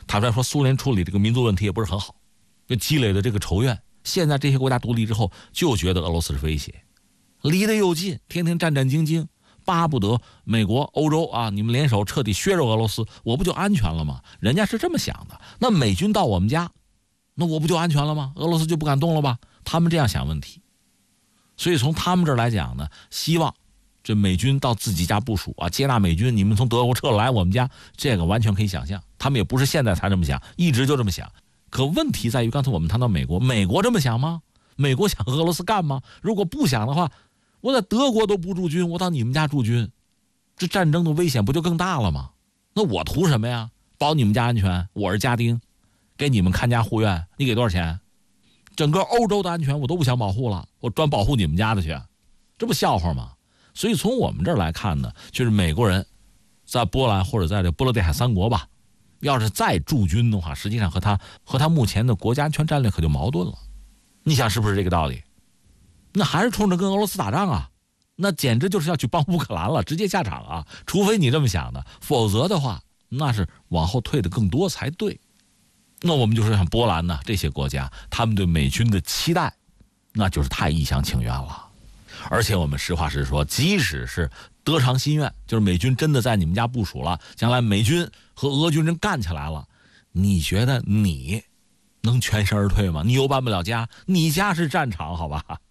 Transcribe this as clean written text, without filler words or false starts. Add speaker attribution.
Speaker 1: 坦白说，苏联处理这个民族问题也不是很好，就积累的这个仇怨。现在这些国家独立之后，就觉得俄罗斯是威胁，离得又近，天天战战兢兢，巴不得美国、欧洲啊，你们联手彻底削弱俄罗斯，我不就安全了吗？人家是这么想的。那美军到我们家，那我不就安全了吗？俄罗斯就不敢动了吧？他们这样想问题。所以从他们这儿来讲呢，希望这美军到自己家部署啊，接纳美军，你们从德国撤来我们家，这个完全可以想象。他们也不是现在才这么想，一直就这么想。可问题在于，刚才我们谈到美国，美国这么想吗？美国想和俄罗斯干吗？如果不想的话，我在德国都不驻军，我到你们家驻军，这战争的危险不就更大了吗？那我图什么呀？保你们家安全，我是家丁，给你们看家护院，你给多少钱？整个欧洲的安全我都不想保护了，我专保护你们家的去，这不笑话吗？所以从我们这儿来看呢，就是美国人在波兰或者在这波罗的海三国吧，要是再驻军的话，实际上和他目前的国家安全战略可就矛盾了。你想是不是这个道理？那还是冲着跟俄罗斯打仗啊，那简直就是要去帮乌克兰了，直接下场啊！除非你这么想的，否则的话，那是往后退的更多才对。那我们就说像波兰呢这些国家，他们对美军的期待，那就是太一厢情愿了。而且我们实话实说，即使是得偿心愿，就是美军真的在你们家部署了，将来美军和俄军真干起来了，你觉得你能全身而退吗？你又搬不了家，你家是战场，好吧？